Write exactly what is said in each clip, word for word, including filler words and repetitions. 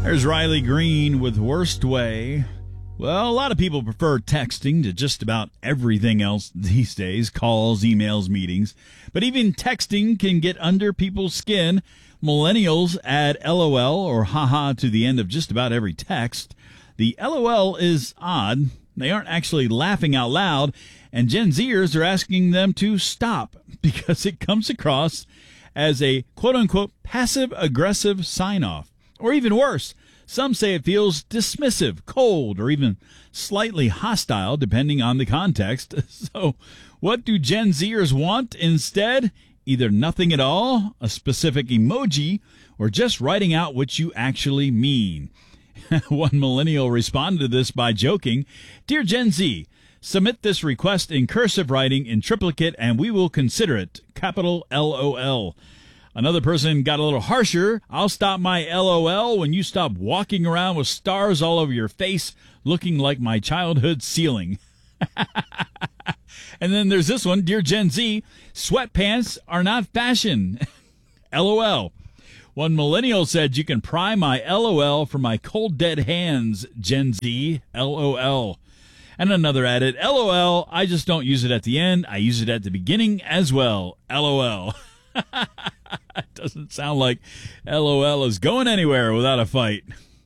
There's Riley Green with Worst Way. Well, a lot of people prefer texting to just about everything else these days, calls, emails, meetings. But even texting can get under people's skin. Millennials add LOL or haha to the end of just about every text. The LOL is odd. They aren't actually laughing out loud, and Gen Zers are asking them to stop because it comes across as a quote-unquote passive-aggressive sign-off. Or even worse, some say it feels dismissive, cold, or even slightly hostile, depending on the context. So what do Gen Zers want instead? Either nothing at all, a specific emoji, or just writing out what you actually mean. One millennial responded to this by joking, "Dear Gen Z, submit this request in cursive writing in triplicate and we will consider it. Capital L O L. Another person got a little harsher. "I'll stop my L O L when you stop walking around with stars all over your face, looking like my childhood ceiling." And then there's this one. "Dear Gen Z, sweatpants are not fashion." L O L. One millennial said, "You can pry my L O L for my cold dead hands, Gen Z. L O L. And another added, "L O L, I just don't use it at the end. I use it at the beginning as well. L O L. It doesn't sound like L O L is going anywhere without a fight.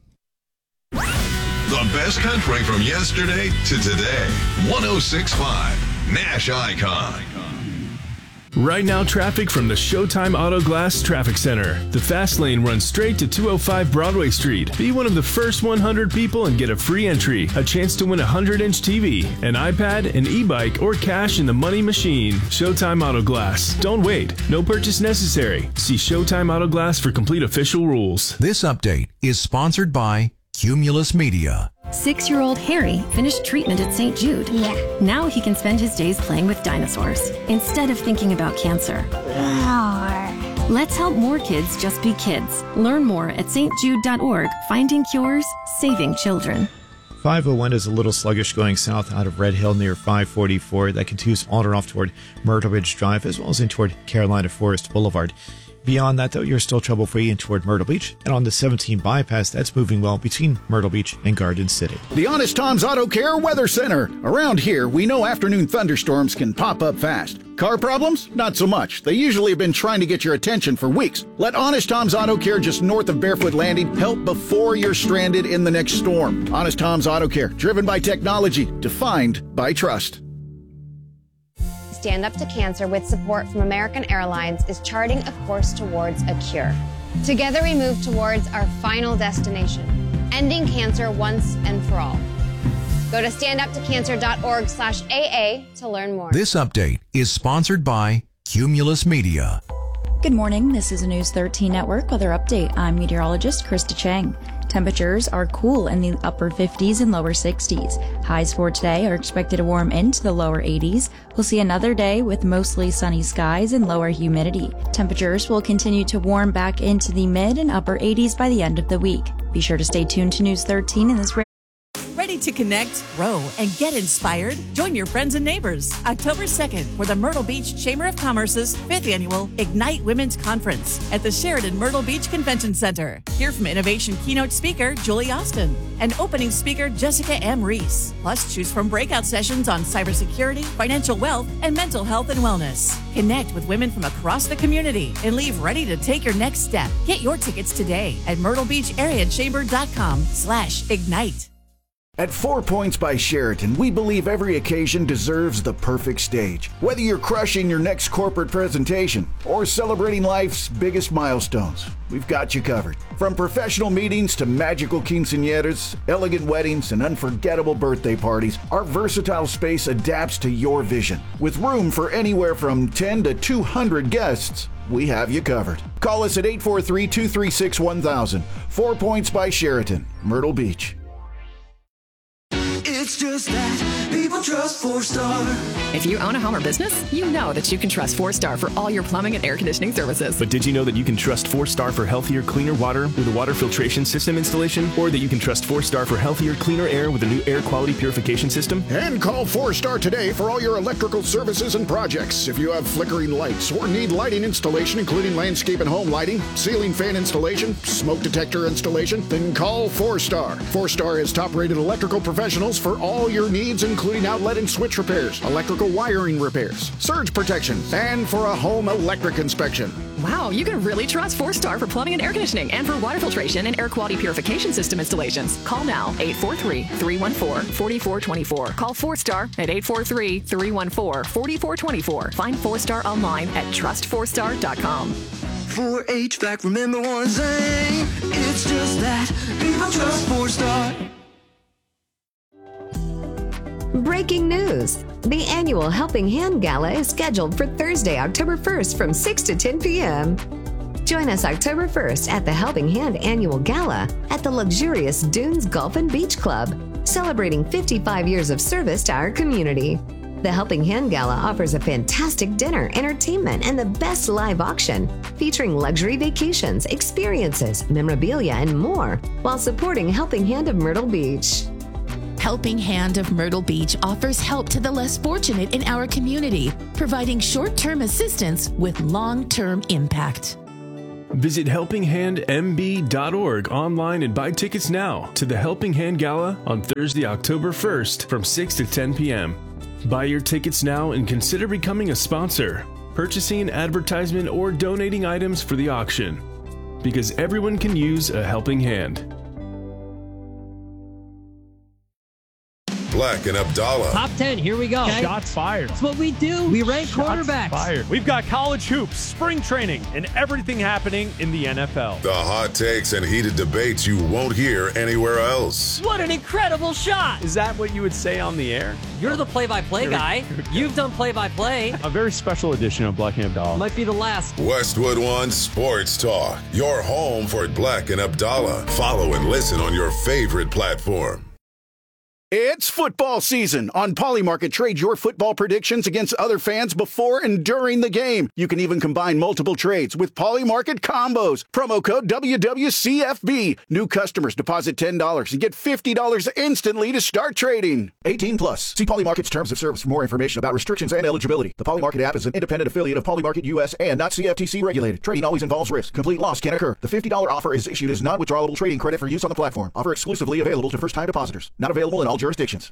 The best country from yesterday to today. one oh six point five Nash Icon. Right now, traffic from the Showtime Auto Glass Traffic Center. The fast lane runs straight to two oh five Broadway Street. Be one of the first one hundred people and get a free entry, a chance to win a one hundred inch T V, an iPad, an e-bike, or cash in the money machine. Showtime Auto Glass. Don't wait. No purchase necessary. See Showtime Auto Glass for complete official rules. This update is sponsored by Cumulus Media. Six-year-old Harry finished treatment at Saint Jude. Yeah. Now he can spend his days playing with dinosaurs instead of thinking about cancer. Roar. Let's help more kids just be kids. Learn more at st jude dot org. Finding cures, saving children. five oh one is a little sluggish going south out of Red Hill near five forty-four. That continues on or off toward Myrtle Ridge Drive as well as in toward Carolina Forest Boulevard. Beyond that, though, you're still trouble-free in toward Myrtle Beach. And on the seventeen bypass, that's moving well between Myrtle Beach and Garden City. The Honest Tom's Auto Care Weather Center. Around here, we know afternoon thunderstorms can pop up fast. Car problems? Not so much. They usually have been trying to get your attention for weeks. Let Honest Tom's Auto Care just north of Barefoot Landing help before you're stranded in the next storm. Honest Tom's Auto Care, driven by technology, defined by trust. Stand Up to Cancer, with support from American Airlines, is charting a course towards a cure. Together we move towards our final destination, ending cancer once and for all. Go to stand up to cancer dot org slash A A to learn more. This update is sponsored by Cumulus Media. Good morning. This is a News thirteen Network weather update. I'm meteorologist Krista Chang. Temperatures are cool in the upper fifties and lower sixties. Highs for today are expected to warm into the lower eighties. We'll see another day with mostly sunny skies and lower humidity. Temperatures will continue to warm back into the mid and upper eighties by the end of the week. Be sure to stay tuned to News thirteen in this. Ready to connect, grow, and get inspired? Join your friends and neighbors October second for the Myrtle Beach Chamber of Commerce's fifth annual Ignite Women's Conference at the Sheridan Myrtle Beach Convention Center. Hear from innovation keynote speaker Julie Austin and opening speaker Jessica M. Reese. Plus, choose from breakout sessions on cybersecurity, financial wealth, and mental health and wellness. Connect with women from across the community and leave ready to take your next step. Get your tickets today at myrtle beach area chamber dot com slash ignite. At Four Points by Sheraton, we believe every occasion deserves the perfect stage. Whether you're crushing your next corporate presentation or celebrating life's biggest milestones, we've got you covered. From professional meetings to magical quinceañeras, elegant weddings, and unforgettable birthday parties, our versatile space adapts to your vision. With room for anywhere from ten to two hundred guests, we have you covered. Call us at eight four three, two three six, one thousand. Four Points by Sheraton, Myrtle Beach. It's just that people trust Four Star. If you own a home or business, you know that you can trust Four Star for all your plumbing and air conditioning services. But did you know that you can trust Four Star for healthier, cleaner water with a water filtration system installation? Or that you can trust Four Star for healthier, cleaner air with a new air quality purification system? And call Four Star today for all your electrical services and projects. If you have flickering lights or need lighting installation, including landscape and home lighting, ceiling fan installation, smoke detector installation, then call Four Star. Four Star has top-rated electrical professionals for all your needs, including outlet and switch repairs, electrical wiring repairs, surge protection, and for a home electric inspection. Wow, you can really trust Four Star for plumbing and air conditioning and for water filtration and air quality purification system installations. Call now, eight four three, three one four, four four two four. Call Four Star at eight four three, three one four, four four two four. Find Four Star online at trust four star dot com. For H V A C, remember one thing, it's just that people trust Four Star. Breaking news. The annual Helping Hand Gala is scheduled for Thursday, October first from six to ten p.m. Join us October first at the Helping Hand Annual Gala at the luxurious Dunes Golf and Beach Club, celebrating fifty-five years of service to our community. The Helping Hand Gala offers a fantastic dinner, entertainment, and the best live auction, featuring luxury vacations, experiences, memorabilia, and more, while supporting Helping Hand of Myrtle Beach. Helping Hand of Myrtle Beach offers help to the less fortunate in our community, providing short-term assistance with long-term impact. Visit helping hand m b dot org online and buy tickets now to the Helping Hand Gala on Thursday, October first from six to ten p.m. Buy your tickets now and consider becoming a sponsor, purchasing an advertisement, or donating items for the auction. Because everyone can use a helping hand. Black and Abdallah. Top ten, here we go. Okay. Shots fired. That's what we do. We rank Shots quarterbacks. Fired. We've got college hoops, spring training, and everything happening in the N F L. The hot takes and heated debates you won't hear anywhere else. What an incredible shot. Is that what you would say on the air? You're the play-by-play guy. You've done play-by-play. A very special edition of Black and Abdallah. Might be the last. Westwood One Sports Talk. Your home for Black and Abdallah. Follow and listen on your favorite platform. It's football season. On Polymarket, trade your football predictions against other fans before and during the game. You can even combine multiple trades with Polymarket combos. Promo code W W C F B. New customers deposit ten dollars and get fifty dollars instantly to start trading. eighteen plus. See Polymarket's terms of service for more information about restrictions and eligibility. The Polymarket app is an independent affiliate of Polymarket U S and not C F T C regulated. Trading always involves risk. Complete loss can occur. The fifty dollars offer is issued as non-withdrawable trading credit for use on the platform. Offer exclusively available to first-time depositors. Not available in all jurisdictions.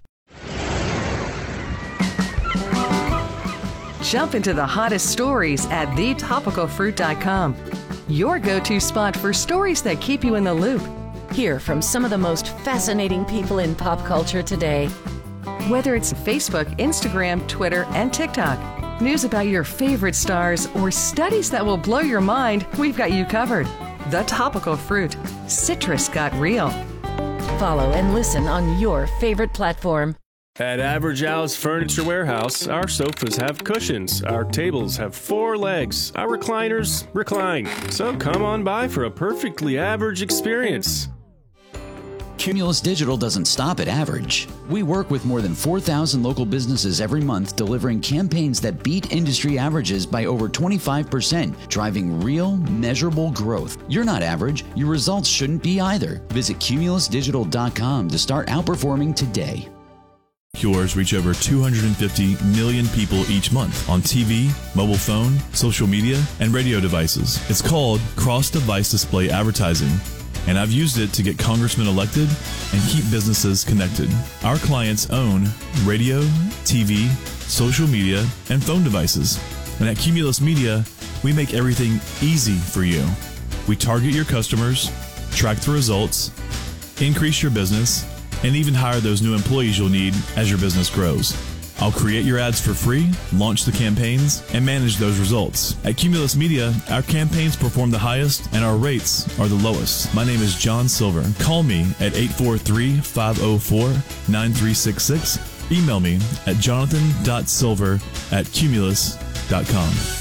Jump into the hottest stories at the topical fruit dot com. Your go-to spot for stories that keep you in the loop. Hear from some of the most fascinating people in pop culture today. Whether it's Facebook, Instagram, Twitter, and TikTok, news about your favorite stars, or studies that will blow your mind, we've got you covered. The Topical Fruit. Citrus got real. Follow and listen on your favorite platform. At Average Al's Furniture Warehouse, our sofas have cushions, our tables have four legs, our recliners recline. So come on by for a perfectly average experience. Cumulus Digital doesn't stop at average. We work with more than four thousand local businesses every month, delivering campaigns that beat industry averages by over twenty-five percent, driving real, measurable growth. You're not average. Your results shouldn't be either. Visit cumulus digital dot com to start outperforming today. Cures reach over two hundred fifty million people each month on T V, mobile phone, social media, and radio devices. It's called cross-device display advertising, and I've used it to get congressmen elected and keep businesses connected. Our clients own radio, T V, social media, and phone devices. And at Cumulus Media, we make everything easy for you. We target your customers, track the results, increase your business, and even hire those new employees you'll need as your business grows. I'll create your ads for free, launch the campaigns, and manage those results. At Cumulus Media, our campaigns perform the highest and our rates are the lowest. My name is John Silver. Call me at eight four three, five oh four, nine three six six. Email me at jonathan dot silver at cumulus dot com.